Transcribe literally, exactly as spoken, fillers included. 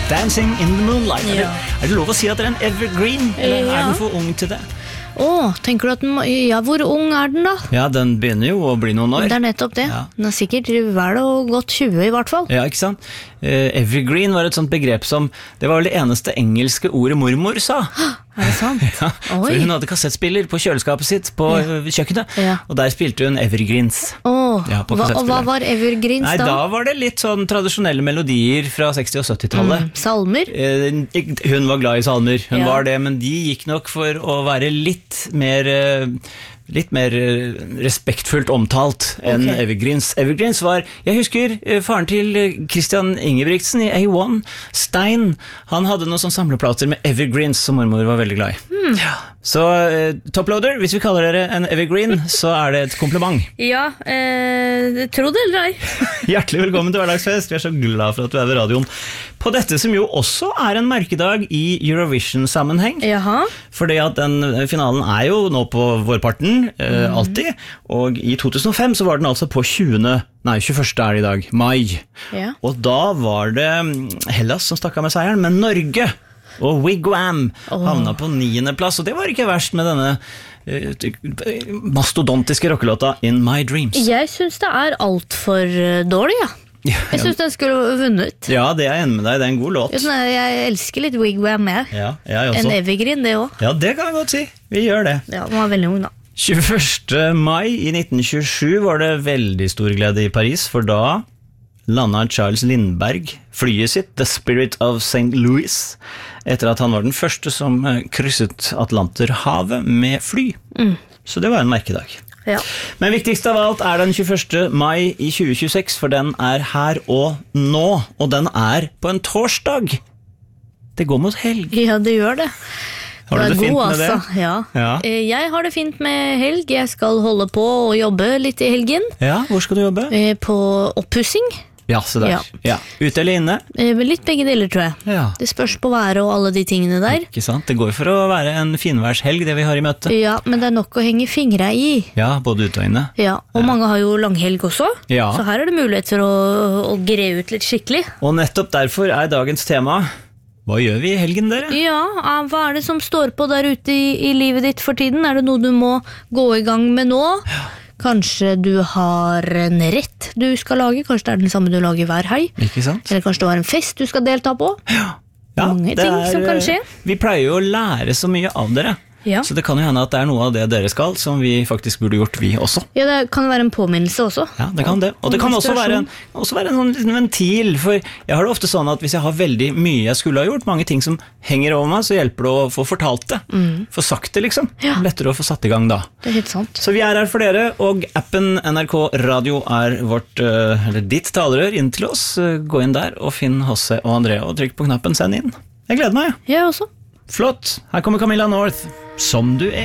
Dancing in the Moonlight. Er, Ja. det, er det lov å si at det er en evergreen, eller Ja. er den for ung til det? Åh, tenker du at den må, ja, hvor ung er den da? Ja, den begynner jo å bli noen år. Det er nettopp det. Ja. Den er sikkert vel og godt tjue i hvert fall. Ja, ikke sant? Uh, evergreen var et sånt begrep som, det var vel det eneste engelske ordet mormor sa. Er det sant? Ja, for Oi. hun hadde kassettspiller på kjøleskapet sitt på Ja. kjøkkenet, Ja. og der spilte hun evergreens. Åh, Ja, på hva, og hva kassettspiller. var evergreens Nei, da? da var det litt sånn tradisjonelle melodier fra seksti- og syttitallet. Mm, salmer? Eh, ik- Hun var glad i salmer, hun Ja. var det, men de gikk nok for å være litt mer eh, litt mer eh, respektfullt omtalt enn Ok. Evergreens. Evergreens var, jeg husker eh, faren til eh, Christian Ingebrigtsen i A one, Stein, han hadde noen sånne samleplater med Evergreens som mormor var veldig glad i. Ja. Så eh, Toploader, hvis vi kaller dere en Evergreen, så er det et kompliment. Ja, eh, tro det eller ei. Hjertelig velkommen til Hverdagsfest. Vi er så glad for at du er ved radioen. På dette som jo også er en merkedag i Eurovision-sammenheng. Jaha. Fordi at den finalen er jo nå på vårparten, eh, alltid. Og i to tusen og fem så var den altså på tjuende, nei, tjueførste er det i dag, mai. Ja. Og da var det mm, Hellas som stakk av med seieren, men Norge og Wigwam havna på niende plass, og det var ikke verst med denne eh, mastodontiske rockelåta In My Dreams. Jeg synes det er alt for eh, dårlig, ja. Ja, Jeg synes den skulle vunnet. ja, det er jeg enig med deg, det er en god låt. Ja, sånn er- Jeg elsker litt Wigwam med. Ja, jeg En også. evergreen, det også. Ja, det kan jeg godt si. Vi gjør det. Ja, den var veldig ung da. tjueførste mai i nitten tjuesju var det veldig stor glede i Paris, for da landet Charles Lindbergh flyet sitt, The Spirit of Saint Louis, etter at han var den første som eh, krysset Atlanterhavet med fly. Så det var en merkedag. Ja. Men viktigst av alt er den tjueførste mai i tjue tjueseks, for den er her og nå, og den er på en torsdag. Det går mot helg. Ja, det gjør det. Har du er det fint god, med det? altså. Ja. Ja. Eh, Jeg har det fint med helg. Jeg skal holde på og jobbe litt i helgen. Ja, hvor skal du jobbe? Eh, På oppussing. Ja, så der. Ja. Ja. Ute eller inne? Eh, Litt begge deler, tror jeg. Ja. Det spørs på været og alle de tingene der. Ikke sant? Det går for å være en finværshelg, det vi har i møte. Ja, men det er nok å henge fingra i. Ja, både ute og inne. Ja, og mange har jo langhelg også, Ja. så her er det mulighet for å, å gre ut litt skikkelig. Og nettopp derfor er dagens tema: hva gjør vi i helgen, dere? Ja, ah, hva er det som står på der ute i, i livet ditt for tiden? Er det noe du må gå i gang med nå? Kanskje du har en rett du skal lage, kanskje det er den samme du lager hver helg. Ikke sant? Eller kanskje du har en fest du skal delta på. Ja, Mange det ting som kan skje. Vi pleier jo å lære så mye av dere. Ja. Så det kan jo hende at det er noe av det dere skal, som vi faktisk burde gjort, vi også. Ja, det kan være en påminnelse også. Ja, det kan det. Og det kan også være en, også være en sånn liten ventil, for jeg har det ofte sånn at hvis jeg har veldig mye jeg skulle ha gjort, mange ting som henger over meg, så hjelper det å få fortalt det. Få sagt det, liksom. Ja. Lettere å få satt i gang da. Det er helt sant. Så vi er her for dere, og appen N R K Radio er vårt, eh, eller ditt talerør inn til oss. Eh, Gå inn der og finn Hasse og Andrea og trykk på knappen send inn. Jeg gleder meg. Jeg også. Flott. Her kommer Camilla North, Som du er.